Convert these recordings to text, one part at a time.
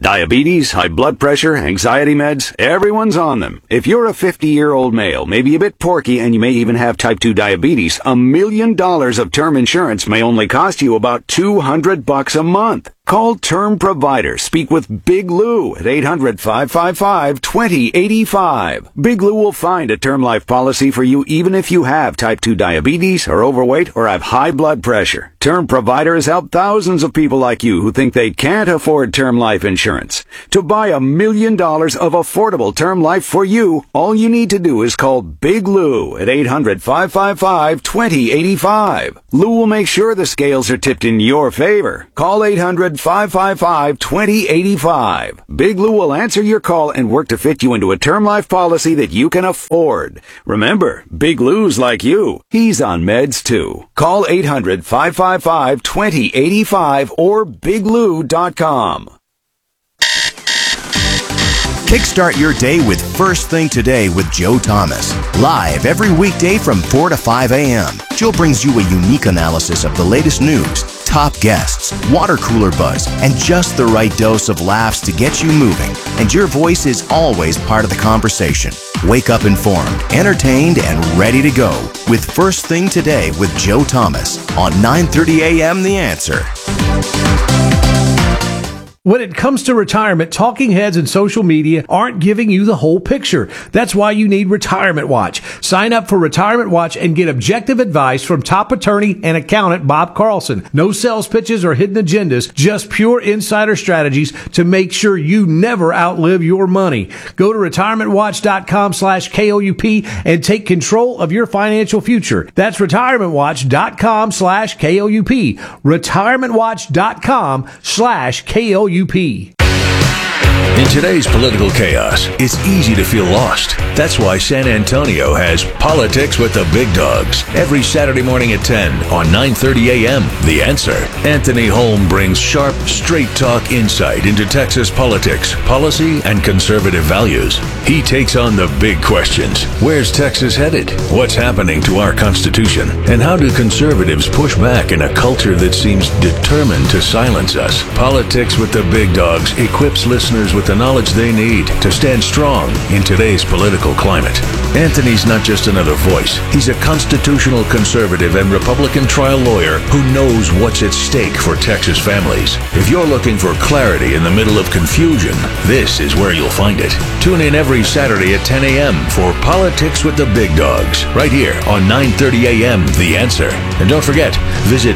Diabetes, high blood pressure, anxiety meds, everyone's on them. If you're a 50-year-old male, maybe a bit porky, and you may even have type 2 diabetes, $1 million of term insurance may only cost you about $200 a month. Call Term Provider. Speak with Big Lou at 800-555-2085. Big Lou will find a term life policy for you even if you have type 2 diabetes, are overweight, or have high blood pressure. Term Provider has helped thousands of people like you who think they can't afford term life insurance. To buy $1 million of affordable term life for you, all you need to do is call Big Lou at 800-555-2085. Lou will make sure the scales are tipped in your favor. Call 800-555-2085. Big Lou will answer your call and work to fit you into a term life policy that you can afford. Remember, Big Lou's like you. He's on meds too. Call 800-555-2085 or biglou.com. Kickstart your day with First Thing Today with Joe Thomas. Live every weekday from 4 to 5 a.m. Joe brings you a unique analysis of the latest news, top guests, water cooler buzz, and just the right dose of laughs to get you moving. And your voice is always part of the conversation. Wake up informed, entertained, and ready to go with First Thing Today with Joe Thomas on 9:30 a.m. The Answer. When it comes to retirement, talking heads and social media aren't giving you the whole picture. That's why you need Retirement Watch. Sign up for Retirement Watch and get objective advice from top attorney and accountant Bob Carlson. No sales pitches or hidden agendas, just pure insider strategies to make sure you never outlive your money. Go to retirementwatch.com/KOUP and take control of your financial future. That's retirementwatch.com/KOUP. retirementwatch.com/KOUP. In today's political chaos, it's easy to feel lost. That's why San Antonio has Politics with the Big Dogs every Saturday morning at 10 on 9:30 a.m. The Answer. Anthony Holm brings sharp, straight-talk insight into Texas politics, policy, and conservative values. He takes on the big questions. Where's Texas headed? What's happening to our Constitution? And how do conservatives push back in a culture that seems determined to silence us? Politics with the Big Dogs equips listeners with the knowledge they need to stand strong in today's political climate. Anthony's not just another voice. He's a constitutional conservative and Republican trial lawyer who knows what's at stake for Texas families. If you're looking for clarity in the middle of confusion, this is where you'll find it. Tune in every Saturday at 10 a.m. for Politics with the Big Dogs, right here on 9:30 a.m. The Answer. And don't forget, visit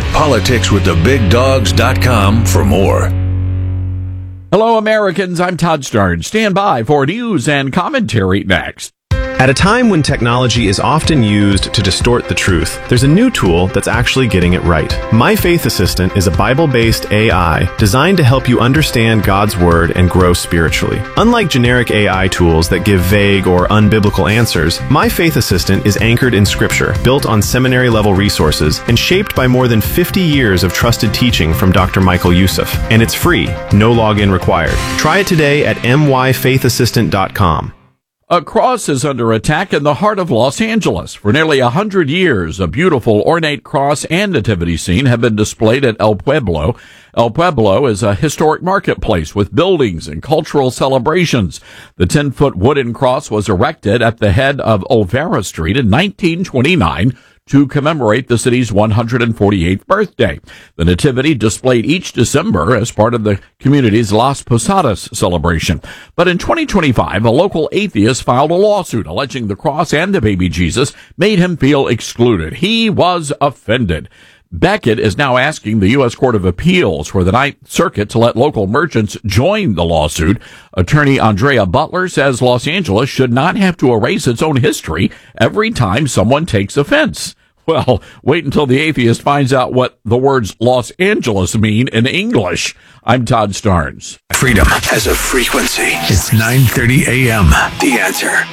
politicswiththebigdogs.com for more. Hello, Americans. I'm Todd Starnes. Stand by for news and commentary next. At a time when technology is often used to distort the truth, there's a new tool that's actually getting it right. My Faith Assistant is a Bible-based AI designed to help you understand God's Word and grow spiritually. Unlike generic AI tools that give vague or unbiblical answers, My Faith Assistant is anchored in Scripture, built on seminary-level resources, and shaped by more than 50 years of trusted teaching from Dr. Michael Youssef. And it's free, no login required. Try it today at myfaithassistant.com. A cross is under attack in the heart of Los Angeles. For nearly 100 years, a beautiful ornate cross and nativity scene have been displayed at El Pueblo. El Pueblo is a historic marketplace with buildings and cultural celebrations. The 10-foot wooden cross was erected at the head of Olvera Street in 1929 to commemorate the city's 148th birthday. The Nativity displayed each December as part of the community's Las Posadas celebration. But in 2025, a local atheist filed a lawsuit alleging the cross and the baby Jesus made him feel excluded. He was offended. Beckett is now asking the U.S. Court of Appeals for the Ninth Circuit to let local merchants join the lawsuit. Attorney Andrea Butler says Los Angeles should not have to erase its own history every time someone takes offense. Well, wait until the atheist finds out what the words Los Angeles mean in English. I'm Todd Starnes. Freedom has a frequency. It's 9:30 a.m. The Answer.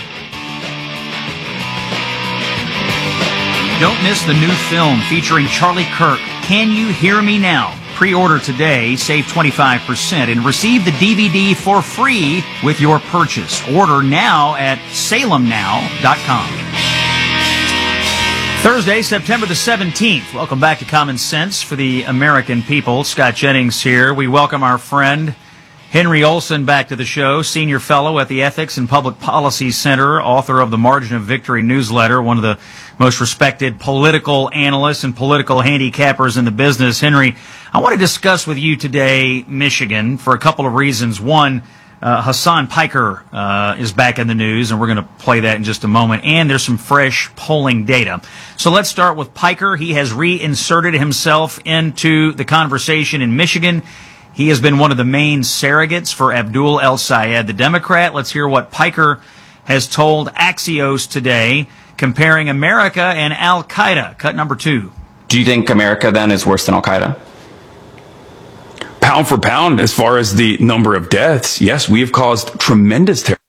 Don't miss the new film featuring Charlie Kirk, Can You Hear Me Now? Pre-order today, save 25%, and receive the DVD for free with your purchase. Order now at salemnow.com. Thursday, September the 17th. Welcome back to Common Sense for the American people. Scott Jennings here. We welcome our friend Henry Olsen back to the show, senior fellow at the Ethics and Public Policy Center, author of the Margin of Victory newsletter, one of the most respected political analysts and political handicappers in the business. Henry, I want to discuss with you today Michigan for a couple of reasons. One, Hasan Piker is back in the news, and we're going to play that in just a moment. And there's some fresh polling data. So let's start with Piker. He has reinserted himself into the conversation in Michigan. He has been one of the main surrogates for Abdul El-Sayed, the Democrat. Let's hear what Piker has told Axios today, comparing America and Al-Qaeda. Cut number 2. Do you think America then is worse than Al-Qaeda? Pound for pound, as far as the number of deaths, yes, we have caused tremendous terror.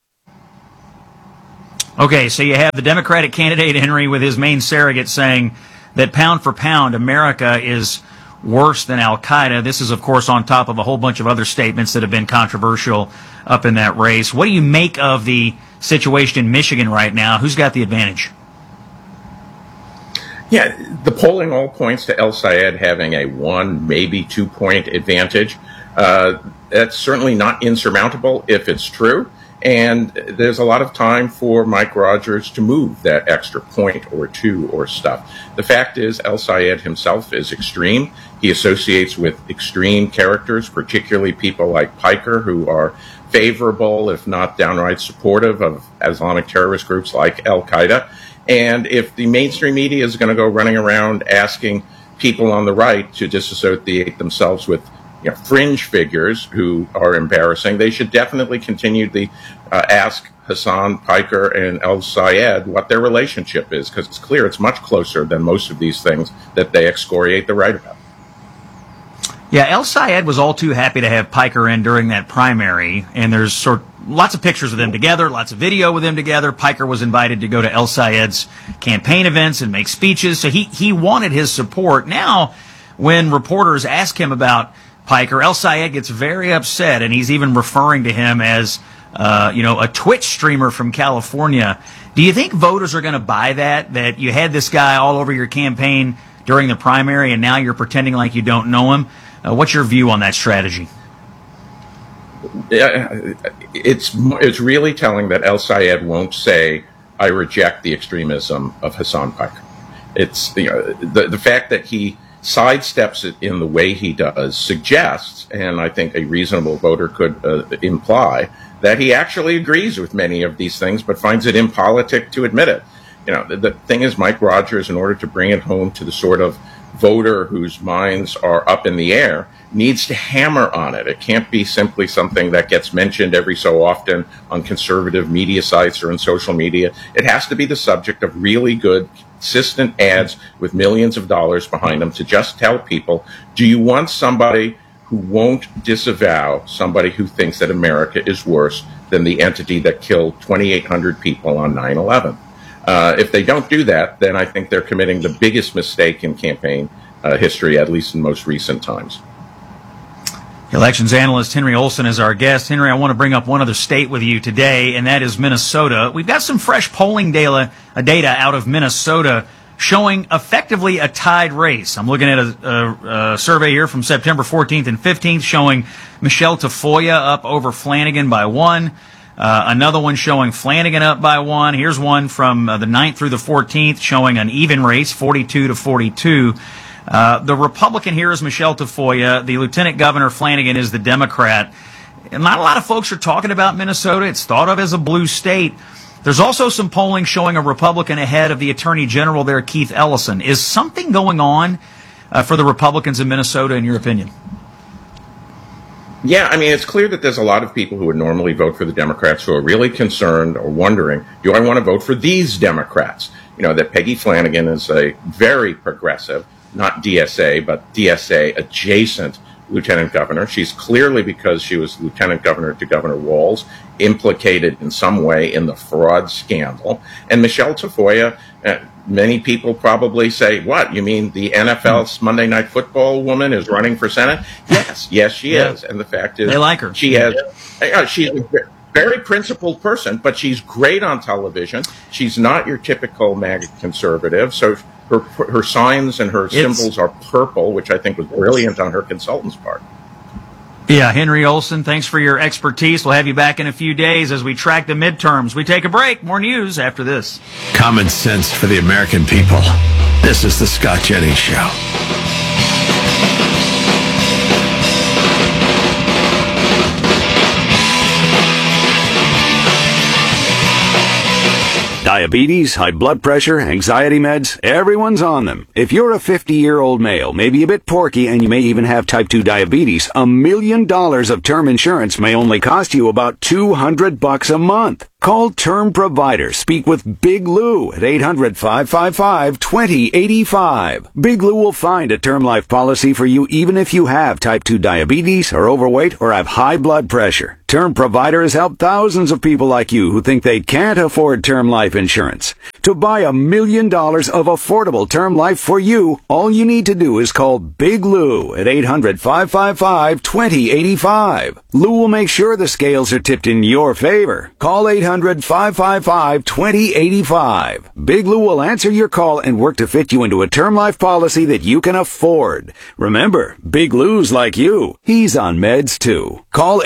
Okay, so you have the Democratic candidate, Henry, with his main surrogate saying that pound for pound, America is worse than Al-Qaeda. This is, of course, on top of a whole bunch of other statements that have been controversial up in that race. What do you make of the situation in Michigan right now? Who's got the advantage? Yeah, the polling all points to El-Sayed having a 1, maybe 2-point advantage. That's certainly not insurmountable if it's true. And there's a lot of time for Mike Rogers to move that extra point or 2 or stuff. The fact is, El-Sayed himself is extreme. He associates with extreme characters, particularly people like Piker, who are favorable, if not downright supportive, of Islamic terrorist groups like Al-Qaeda. And if the mainstream media is going to go running around asking people on the right to disassociate themselves with fringe figures who are embarrassing, they should definitely continue to ask Hasan Piker and El-Sayed what their relationship is, because it's clear it's much closer than most of these things that they excoriate the right about. Yeah, El-Sayed was all too happy to have Piker in during that primary, and there's lots of pictures of them together, lots of video with them together. Piker was invited to go to El-Sayed's campaign events and make speeches, so he wanted his support. Now, when reporters ask him about Piker, El-Sayed gets very upset, and he's even referring to him as, a Twitch streamer from California. Do you think voters are going to buy that you had this guy all over your campaign during the primary, and now you're pretending like you don't know him? What's your view on that strategy? It's really telling that El-Sayed won't say, "I reject the extremism of Hasan Piker." It's the fact that he sidesteps it in the way he does suggests, and I think a reasonable voter could imply, that he actually agrees with many of these things, but finds it impolitic to admit it. The thing is, Mike Rogers, in order to bring it home to the sort of voter whose minds are up in the air, needs to hammer on it. It can't be simply something that gets mentioned every so often on conservative media sites or in social media. It has to be the subject of really good, consistent ads with millions of dollars behind them to just tell people, do you want somebody who won't disavow somebody who thinks that America is worse than the entity that killed 2,800 people on 9/11? If they don't do that, then I think they're committing the biggest mistake in campaign history, at least in most recent times. Elections analyst Henry Olsen is our guest. Henry, I want to bring up one other state with you today, and that is Minnesota. We've got some fresh polling data out of Minnesota showing effectively a tied race. I'm looking at a survey here from September 14th and 15th showing Michelle Tafoya up over Flanagan by 1. Another one showing Flanagan up by 1. Here's one from the 9th through the 14th showing an even race, 42-42. The Republican here is Michelle Tafoya. The Lieutenant Governor Flanagan is the Democrat. And not a lot of folks are talking about Minnesota. It's thought of as a blue state. There's also some polling showing a Republican ahead of the Attorney General there, Keith Ellison. Is something going on for the Republicans in Minnesota, in your opinion? Yeah, I mean, it's clear that there's a lot of people who would normally vote for the Democrats who are really concerned or wondering, do I want to vote for these Democrats? That Peggy Flanagan is a very progressive, not DSA, but DSA adjacent lieutenant governor. She's clearly, because she was lieutenant governor to Governor Walz, implicated in some way in the fraud scandal. And Michelle Tafoya, many people probably say, what, you mean the NFL's Monday Night Football woman is running for Senate? Yes, she is. And the fact is, they like her. She's a very principled person, but she's great on television. She's not your typical MAGA conservative. So her signs and her symbols are purple, which I think was brilliant on her consultant's part. Yeah, Henry Olsen, thanks for your expertise. We'll have you back in a few days as we track the midterms. We take a break. More news after this. Common sense for the American people. This is the Scott Jennings Show. Diabetes, high blood pressure, anxiety meds, everyone's on them. If you're a 50-year-old male, maybe a bit porky, and you may even have type 2 diabetes, $1 million of term insurance may only cost you about $200 a month. Call Term Provider. Speak with Big Lou at 800-555-2085. Big Lou will find a term life policy for you even if you have type 2 diabetes, are overweight, or have high blood pressure. Term Provider has helped thousands of people like you who think they can't afford term life insurance. To buy $1 million of affordable term life for you, all you need to do is call Big Lou at 800-555-2085. Lou will make sure the scales are tipped in your favor. Call 800-555-2085. Big Lou will answer your call and work to fit you into a term life policy that you can afford. Remember, Big Lou's like you. He's on meds too. Call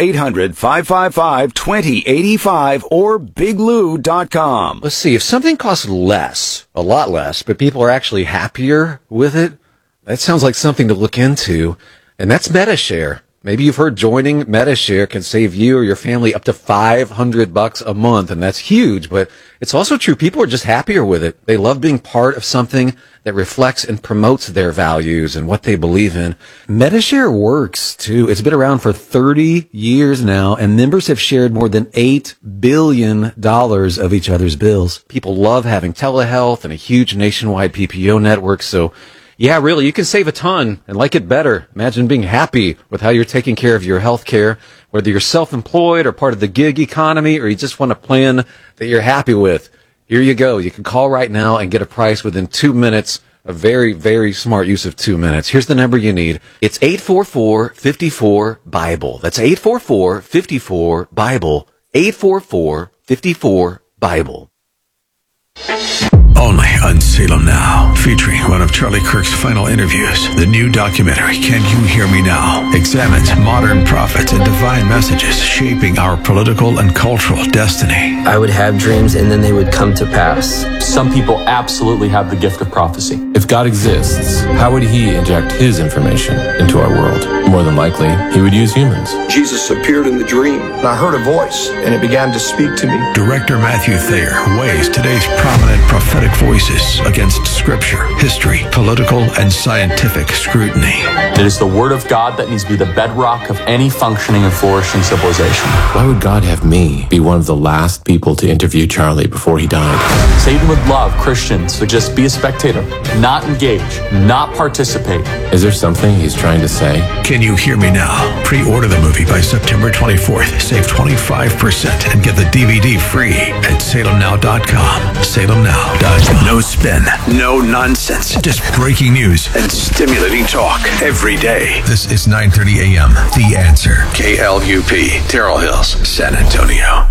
800-555-2085 or biglou.com. Let's see, if something costs less, a lot less, but people are actually happier with it, that sounds like something to look into, and that's MediShare. Maybe you've heard joining MediShare can save you or your family up to $500 a month, and that's huge, but it's also true. People are just happier with it. They love being part of something that reflects and promotes their values and what they believe in. MediShare works, too. It's been around for 30 years now, and members have shared more than $8 billion of each other's bills. People love having telehealth and a huge nationwide PPO network, so yeah, really, you can save a ton and like it better. Imagine being happy with how you're taking care of your health care, whether you're self-employed or part of the gig economy, or you just want a plan that you're happy with. Here you go. You can call right now and get a price within 2 minutes. A very, very smart use of 2 minutes. Here's the number you need. It's 844-54-BIBLE. That's 844-54-BIBLE. 844-54-BIBLE. Only on Salem Now, featuring one of Charlie Kirk's final interviews. The new documentary, Can You Hear Me Now?, examines modern prophets and divine messages shaping our political and cultural destiny. I would have dreams and then they would come to pass. Some people absolutely have the gift of prophecy. If God exists, how would he inject his information into our world? More than likely, he would use humans. Jesus appeared in the dream, and I heard a voice, and it began to speak to me. Director Matthew Thayer weighs today's prominent prophetic voices against scripture, history, political, and scientific scrutiny. It is the word of God that needs to be the bedrock of any functioning and flourishing civilization. Why would God have me be one of the last people to interview Charlie before he died? Satan would love Christians to just be a spectator, not engage, not participate. Is there something he's trying to say? Can You Hear Me Now? Pre-order the movie by September 24th. Save 25% and get the DVD free at salemnow.com. Salemnow.com. No spin, no nonsense, just breaking news and stimulating talk every day. This is 9:30 a.m. The Answer. KLUP, Terrell Hills, San Antonio.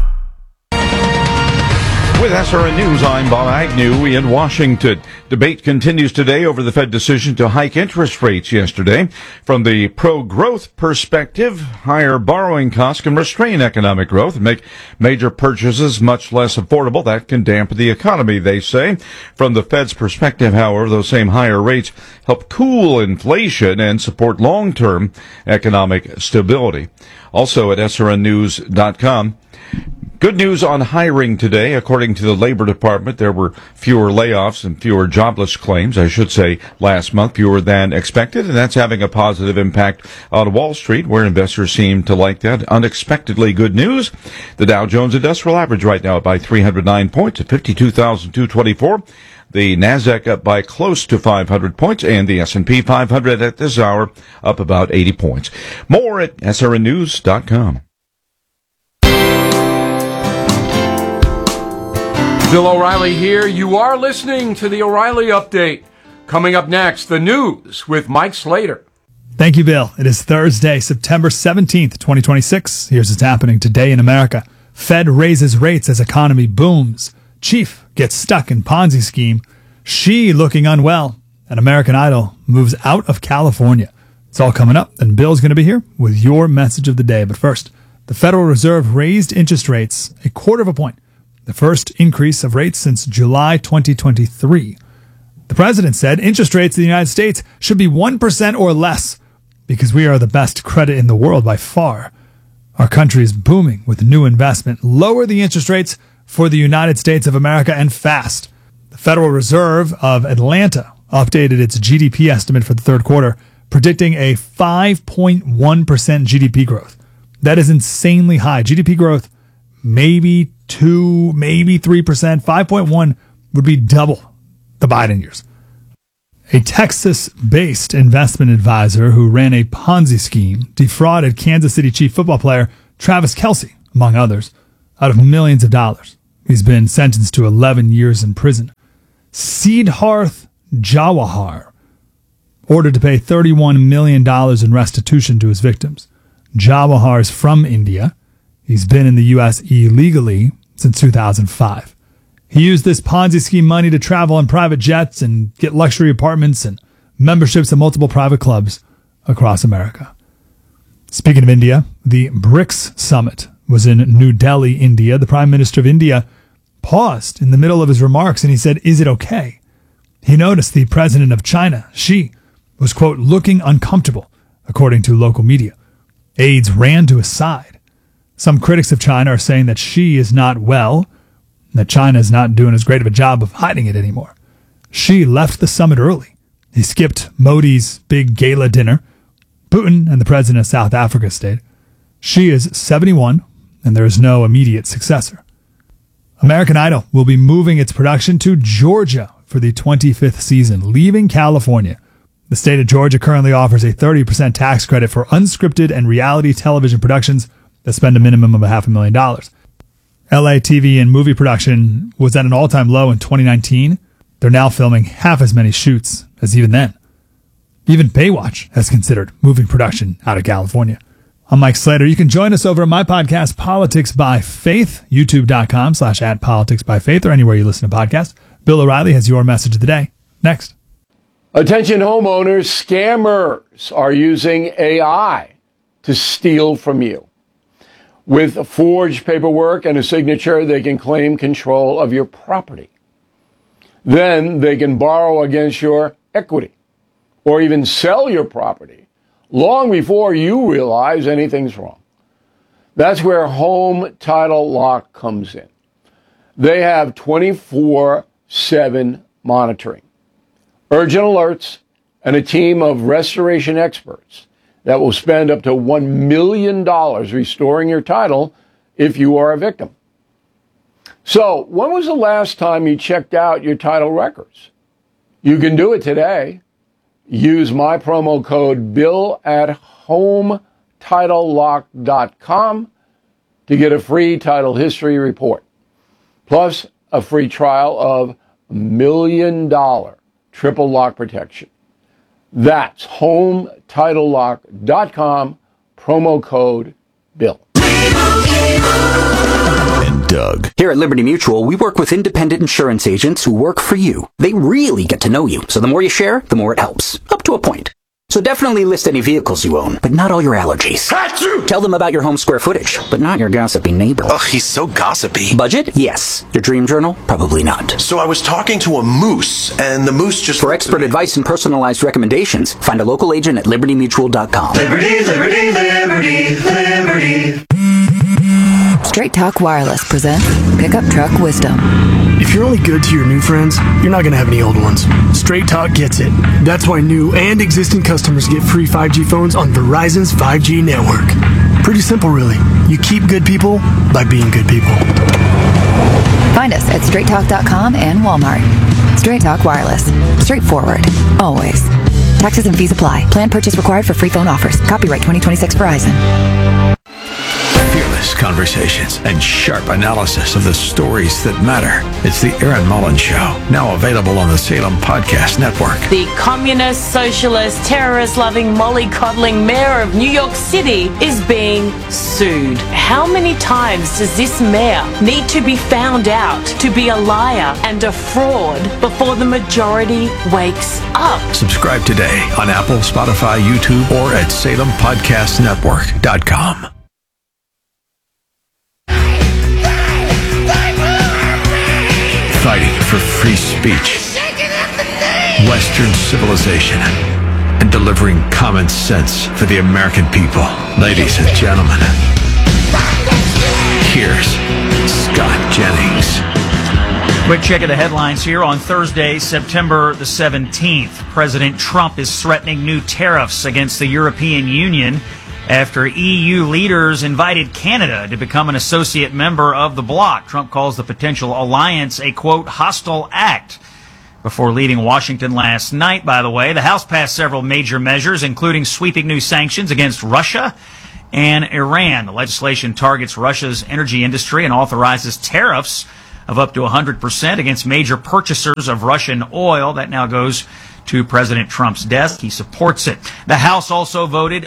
With SRN News, I'm Bob Agnew in Washington. Debate continues today over the Fed decision to hike interest rates yesterday. From the pro-growth perspective, higher borrowing costs can restrain economic growth and make major purchases much less affordable. That can dampen the economy, they say. From the Fed's perspective, however, those same higher rates help cool inflation and support long-term economic stability. Also at srnnews.com. Good news on hiring today. According to the Labor Department, there were fewer layoffs and fewer jobless claims, last month, fewer than expected, and that's having a positive impact on Wall Street, where investors seem to like that. Unexpectedly good news. The Dow Jones Industrial Average right now up by 309 points at 52,224. The NASDAQ up by close to 500 points, and the S&P 500 at this hour up about 80 points. More at srnnews.com. Bill O'Reilly here. You are listening to the O'Reilly Update. Coming up next, the news with Mike Slater. Thank you, Bill. It is Thursday, September 17th, 2026. Here's what's happening today in America. Fed raises rates as economy booms. Chief gets stuck in Ponzi scheme. She looking unwell. And American Idol moves out of California. It's all coming up, and Bill's going to be here with your message of the day. But first, the Federal Reserve raised interest rates 1/4 point, the first increase of rates since July 2023. The president said interest rates in the United States should be 1% or less because we are the best credit in the world by far. Our country is booming with new investment. Lower the interest rates for the United States of America and fast. The Federal Reserve of Atlanta updated its GDP estimate for the third quarter, predicting a 5.1% GDP growth. That is insanely high. GDP growth, maybe 2, maybe 3%. 5.1 would be double the Biden years. A Texas-based investment advisor who ran a Ponzi scheme defrauded Kansas City Chief football player Travis Kelce, among others, out of millions of dollars. He's been sentenced to 11 years in prison. Siddharth Jawahar ordered to pay $31 million in restitution to his victims. Jawahar is from India. He's been in the U.S. illegally since 2005. He used this Ponzi scheme money to travel on private jets and get luxury apartments and memberships at multiple private clubs across America. Speaking of India, the BRICS summit was in New Delhi, India. The Prime Minister of India paused in the middle of his remarks and he said, "Is it okay?" He noticed the president of China, Xi, was, quote, looking uncomfortable, according to local media. Aides ran to his side. Some critics of China are saying that Xi is not well, and that China is not doing as great of a job of hiding it anymore. Xi left the summit early. He skipped Modi's big gala dinner. Putin and the president of South Africa stayed. Xi is 71, and there is no immediate successor. American Idol will be moving its production to Georgia for the 25th season, leaving California. The state of Georgia currently offers a 30% tax credit for unscripted and reality television productions that spend a minimum of $500,000. LA TV and movie production was at an all-time low in 2019. They're now filming half as many shoots as even then. Even Baywatch has considered moving production out of California. I'm Mike Slater. You can join us over at my podcast, Politics by Faith, youtube.com/@politicsbyfaith, or anywhere you listen to podcasts. Bill O'Reilly has your message of the day. Next. Attention homeowners, scammers are using AI to steal from you. With forged paperwork and a signature, they can claim control of your property. Then they can borrow against your equity or even sell your property long before you realize anything's wrong. That's where Home Title Lock comes in. They have 24/7 monitoring, urgent alerts, and a team of restoration experts that will spend up to $1 million restoring your title if you are a victim. So, when was the last time you checked out your title records? You can do it today. Use my promo code BILL at HomeTitleLock.com to get a free title history report, plus a free trial of $1 million triple lock protection. That's HomeTitleLock.com, promo code BILL. And Doug. Here at Liberty Mutual, we work with independent insurance agents who work for you. They really get to know you, so the more you share, the more it helps, up to a point. So definitely list any vehicles you own, but not all your allergies. Achoo! Tell them about your home square footage, but not your gossipy neighbor. Ugh, he's so gossipy. Budget? Yes. Your dream journal? Probably not. So I was talking to a moose, and the moose just... For expert advice and personalized recommendations, find a local agent at libertymutual.com. Liberty, liberty, liberty, liberty. Straight Talk Wireless presents Pickup Truck Wisdom. If you're only good to your new friends, you're not going to have any old ones. Straight Talk gets it. That's why new and existing customers get free 5G phones on Verizon's 5G network. Pretty simple, really. You keep good people by being good people. Find us at straighttalk.com and Walmart. Straight Talk Wireless. Straightforward. Always. Taxes and fees apply. Plan purchase required for free phone offers. Copyright 2026 Verizon. Fearless conversations and sharp analysis of the stories that matter. It's the Aaron Mullins Show, now available on the Salem Podcast Network. The communist, socialist, terrorist-loving, mollycoddling mayor of New York City is being sued. How many times does this mayor need to be found out to be a liar and a fraud before the majority wakes up? Subscribe today on Apple, Spotify, YouTube, or at SalemPodcastNetwork.com. Fighting for free speech, Western civilization, and delivering common sense for the American people. Ladies and gentlemen, here's Scott Jennings. Quick check of the headlines here on Thursday, September the 17th. President Trump is threatening new tariffs against the European Union after EU leaders invited Canada to become an associate member of the bloc. Trump calls the potential alliance a, quote, hostile act. Before leaving Washington last night, by the way, the House passed several major measures, including sweeping new sanctions against Russia and Iran. The legislation targets Russia's energy industry and authorizes tariffs of up to 100% against major purchasers of Russian oil. That now goes to President Trump's desk. He supports it. The House also voted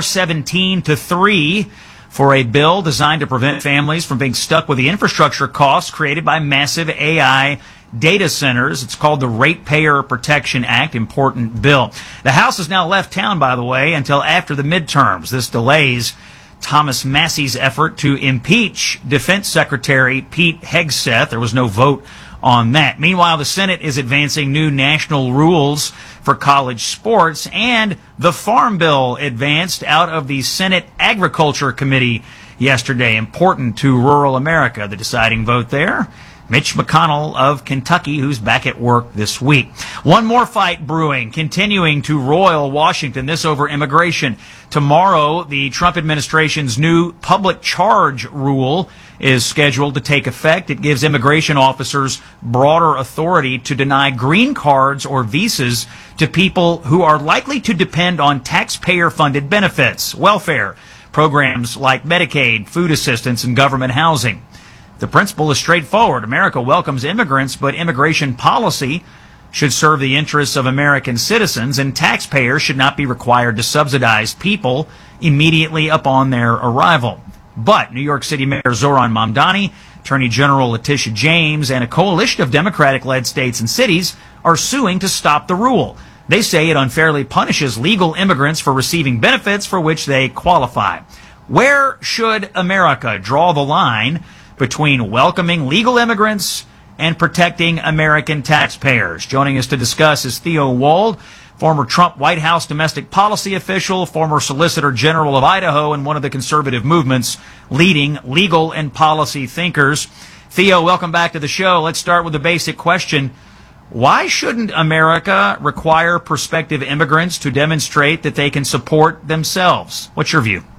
417-3 for a bill designed to prevent families from being stuck with the infrastructure costs created by massive AI data centers. It's called the Ratepayer Protection Act. Important bill. The House has now left town, by the way, until after the midterms. This delays Thomas Massey's effort to impeach Defense Secretary Pete Hegseth. There was no vote on that. Meanwhile, the Senate is advancing new national rules for college sports, and the Farm Bill advanced out of the Senate Agriculture Committee yesterday. Important to rural America. The deciding vote there, Mitch McConnell of Kentucky, who's back at work this week. One more fight brewing, continuing to roil Washington, this over immigration. Tomorrow, the Trump administration's new public charge rule is scheduled to take effect. It gives immigration officers broader authority to deny green cards or visas to people who are likely to depend on taxpayer-funded benefits, welfare, programs like Medicaid, food assistance, and government housing. The principle is straightforward. America welcomes immigrants, but immigration policy should serve the interests of American citizens, and taxpayers should not be required to subsidize people immediately upon their arrival. But New York City Mayor Zoran Mamdani, Attorney General Letitia James, and a coalition of Democratic-led states and cities are suing to stop the rule. They say it unfairly punishes legal immigrants for receiving benefits for which they qualify. Where should America draw the line between welcoming legal immigrants and protecting American taxpayers? Joining us to discuss is Theo Wold, former Trump White House domestic policy official, former Solicitor General of Idaho, and one of the conservative movement's leading legal and policy thinkers. Theo, welcome back to the show. Let's start with the basic question. Why shouldn't America require prospective immigrants to demonstrate that they can support themselves? What's your view?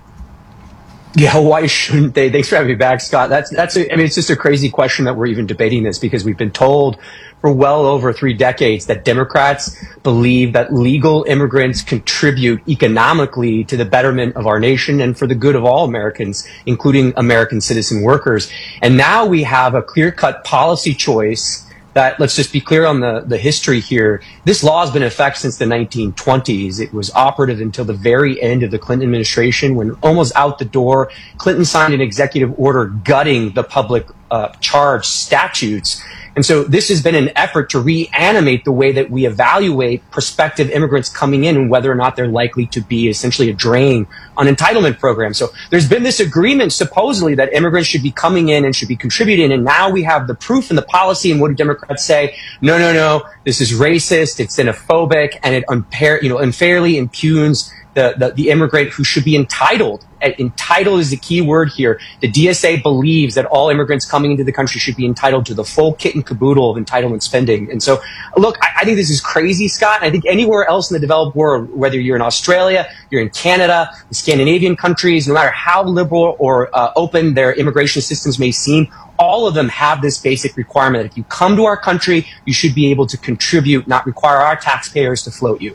Yeah, why shouldn't they? Thanks for having me back, Scott. It's just a crazy question that we're even debating this, because we've been told for well over 3 decades that Democrats believe that legal immigrants contribute economically to the betterment of our nation and for the good of all Americans, including American citizen workers. And now we have a clear-cut policy choice that, let's just be clear on the history here. This law has been in effect since the 1920s. It was operative until the very end of the Clinton administration, when almost out the door, Clinton signed an executive order gutting the public charge statutes. And so this has been an effort to reanimate the way that we evaluate prospective immigrants coming in and whether or not they're likely to be essentially a drain on entitlement programs. So there's been this agreement supposedly that immigrants should be coming in and should be contributing. And now we have the proof and the policy. And what do Democrats say? No, this is racist, it's xenophobic, and it unfairly impugns the immigrant who should be entitled. Entitled is the key word here. The DSA believes that all immigrants coming into the country should be entitled to the full kit and caboodle of entitlement spending. And so, look, I think this is crazy, Scott. I think anywhere else in the developed world, whether you're in Australia, you're in Canada, the Scandinavian countries, no matter how liberal or open their immigration systems may seem, all of them have this basic requirement that if you come to our country, you should be able to contribute, not require our taxpayers to float you.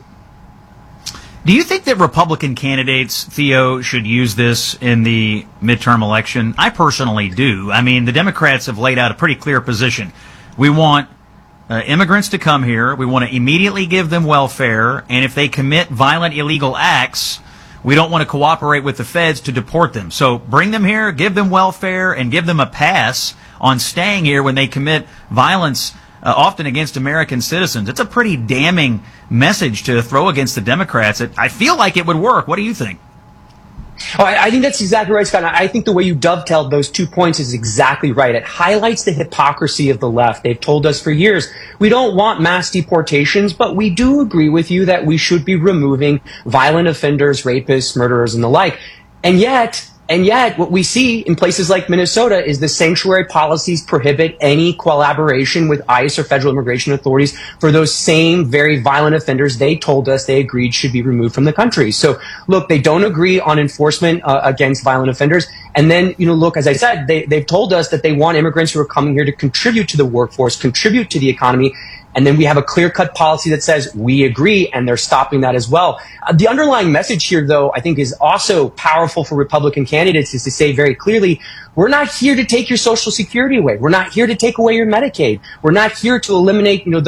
Do you think that Republican candidates, Theo, should use this in the midterm election? I personally do. I mean, the Democrats have laid out a pretty clear position. We want immigrants to come here. We want to immediately give them welfare. And if they commit violent, illegal acts, we don't want to cooperate with the feds to deport them. So bring them here, give them welfare, and give them a pass on staying here when they commit violence, often against American citizens. It's a pretty damning message to throw against the Democrats. I feel like it would work. What do you think? Oh, I think that's exactly right, Scott. I think the way you dovetailed those 2 points is exactly right. It highlights the hypocrisy of the left. They've told us for years, we don't want mass deportations, but we do agree with you that we should be removing violent offenders, rapists, murderers, and the like. And yet, what we see in places like Minnesota is the sanctuary policies prohibit any collaboration with ICE or federal immigration authorities for those same very violent offenders they told us they agreed should be removed from the country. So, look, they don't agree on enforcement against violent offenders. And then, look, as I said, they've told us that they want immigrants who are coming here to contribute to the workforce, contribute to the economy. And then we have a clear-cut policy that says we agree, and they're stopping that as well. The underlying message here, though, I think is also powerful for Republican candidates is to say very clearly, we're not here to take your Social Security away. We're not here to take away your Medicaid. We're not here to eliminate,